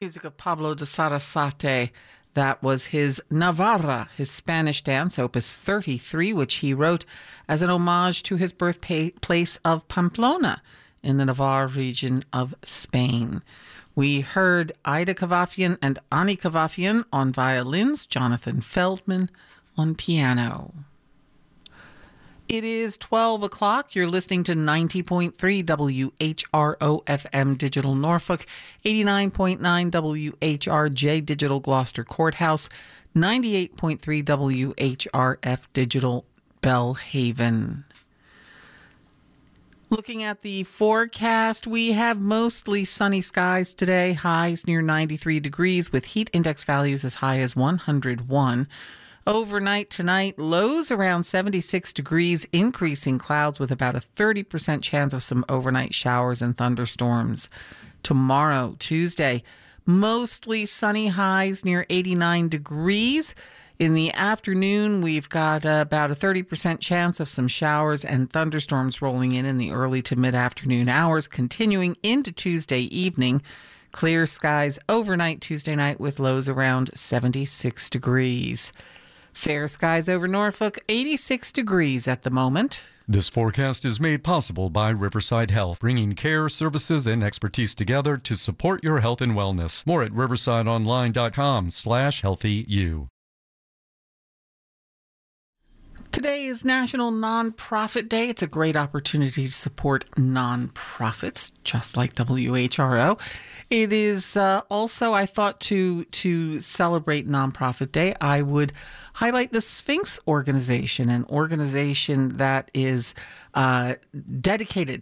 Music of Pablo de Sarasate. That was his Navarra, his Spanish dance, opus 33, which he wrote as an homage to his birthplace of Pamplona in the Navarre region of Spain. We heard Ida Kavafian and Ani Kavafian on violins, Jonathan Feldman on piano. It is 12 o'clock. You're listening to 90.3 WHRO FM Digital Norfolk, 89.9 WHRJ Digital Gloucester Courthouse, 98.3 WHRF Digital Bellhaven. Looking at the forecast, we have mostly sunny skies today, highs near 93 degrees with heat index values as high as 101. Overnight tonight, lows around 76 degrees, increasing clouds with about a 30% chance of some overnight showers and thunderstorms. Tomorrow, Tuesday, mostly sunny, highs near 89 degrees. In the afternoon, we've got about a 30% chance of some showers and thunderstorms rolling in the early to mid-afternoon hours, continuing into Tuesday evening. Clear skies overnight Tuesday night with lows around 76 degrees. Fair skies over Norfolk, 86 degrees at the moment. This forecast is made possible by Riverside Health, bringing care, services, and expertise together to support your health and wellness. More at riversideonline.com/healthyu. Today is National Nonprofit Day. It's a great opportunity to support nonprofits, just like WHRO. It is also, I thought, to celebrate Nonprofit Day, I would highlight the Sphinx organization, an organization that is dedicated